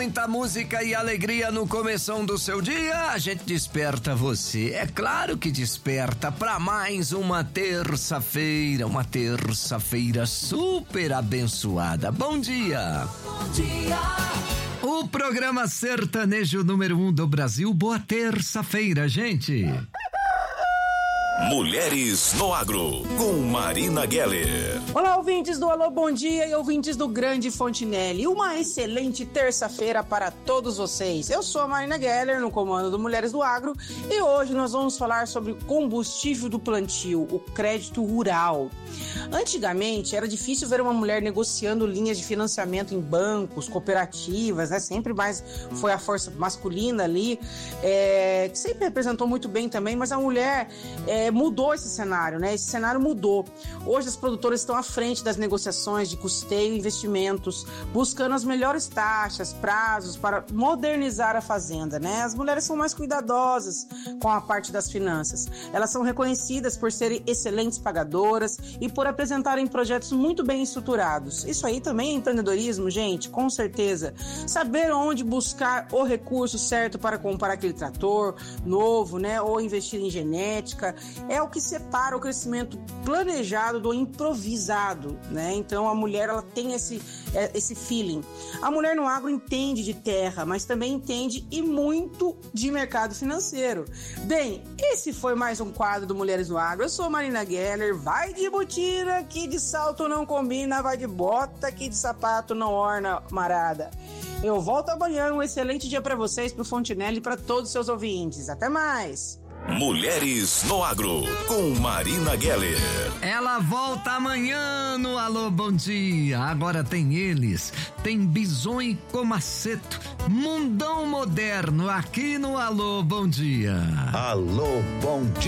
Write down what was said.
muita música e alegria no começão do seu dia, a gente desperta você. É claro que desperta para mais uma terça-feira super abençoada. Bom dia. Bom dia. O programa sertanejo número 1 do Brasil. Boa terça-feira, gente. Mulheres no Agro, com Marina Geller. Olá, ouvintes do Alô Bom Dia e ouvintes do Grande Fontinelli. Uma excelente terça-feira para todos vocês. Eu sou a Marina Geller, no comando do Mulheres do Agro, e hoje nós vamos falar sobre combustível do plantio, o crédito rural. Antigamente, era difícil ver uma mulher negociando linhas de financiamento em bancos, cooperativas, né? Sempre mais foi a força masculina ali, que sempre representou muito bem também, mas a mulher mudou esse cenário, né? Esse cenário mudou. Hoje as produtoras estão à frente das negociações de custeio e investimentos, buscando as melhores taxas, prazos para modernizar a fazenda, né? As mulheres são mais cuidadosas com a parte das finanças. Elas são reconhecidas por serem excelentes pagadoras e por apresentarem projetos muito bem estruturados. Isso aí também é empreendedorismo, gente, com certeza. Saber onde buscar o recurso certo para comprar aquele trator novo, né? Ou investir em genética. É o que separa o crescimento planejado do improvisado, né? Então a mulher, ela tem esse feeling. A mulher no agro entende de terra, mas também entende e muito de mercado financeiro. Bem, esse foi mais um quadro do Mulheres no Agro. Eu sou a Marina Geller. Vai de botina, que de salto não combina. Vai de bota, que de sapato não orna, marada. Eu volto amanhã. Um excelente dia para vocês, pro Fontinelli e para todos os seus ouvintes. Até mais! Mulheres no Agro, com Marina Geller. Ela volta amanhã no Alô Bom Dia. Agora tem eles, tem Bison e Comaceto, mundão moderno aqui no Alô Bom Dia. Alô Bom Dia.